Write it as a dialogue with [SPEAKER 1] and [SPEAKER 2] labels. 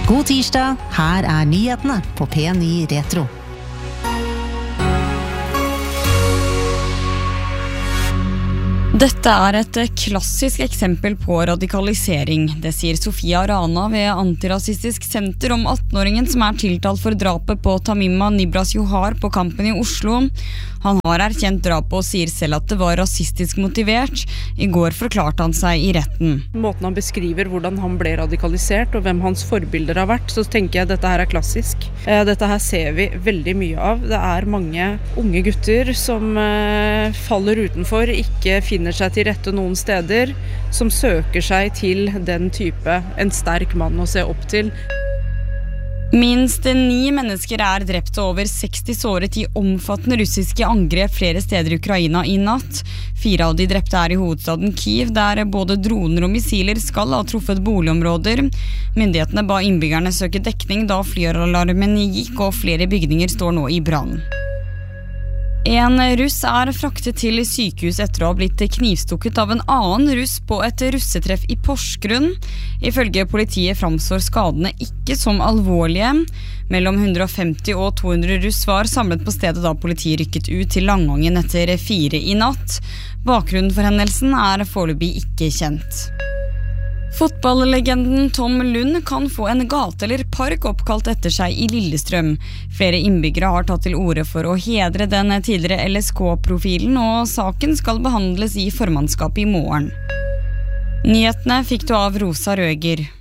[SPEAKER 1] God tirsdag, her nyhetene på P9 Retro.
[SPEAKER 2] Dette et klassisk eksempel på radikalisering. Det sier Sofia Rana ved Antirasistisk Senter om 18-åringen som tiltalt for drapet på Tamima Nibras Johar på Kampen i Oslo. Han har erkjent drapet og sier selv at det var rasistisk motivert. I går forklarte han seg i retten.
[SPEAKER 3] Måten han beskriver hvordan han ble radikalisert og hvem hans forbilder har vært, så tenker jeg at dette her klassisk. Dette her ser vi veldig mye av. Det mange unge gutter som faller utenfor, ikke finner seg til rette noen steder, som søker seg til den type, en sterk mann å se opp til.
[SPEAKER 2] Minst 9 mennesker drept og over 60 såret i omfattende russiske angrep flere steder i Ukraina i natt. 4 av de drepte i hovedstaden Kiev, der både droner og missiler skal ha truffet boligområder. Myndighetene ba innbyggerne søke dekning da flyalarmen gikk, og flere bygninger står nå i brann. En russ fraktet til sykehus etter å ha blitt knivstukket av en annen russ på et russetreff i Porsgrunn. Ifølge politiet framstår skadene ikke som alvorlige. Mellom 150 og 200 russ var samlet på stedet da politiet rykket ut til Langangen etter 4 i natt. Bakgrunnen for hendelsen foreløpig ikke kjent. Fotballlegenden Tom Lund kan få en gate eller park oppkalt etter seg i Lillestrøm. Flere innbyggere har tatt til orde for å hedre den tidligere LSK-profilen, og saken skal behandles i formannskapet i morgen. Nyhetene fikk du av Rosa Røger.